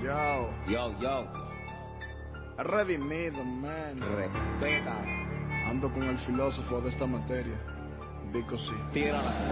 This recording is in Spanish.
Yo, Yo, redimido, man. respeta, Ando con el filósofo de esta materia, Vico sí. tírala.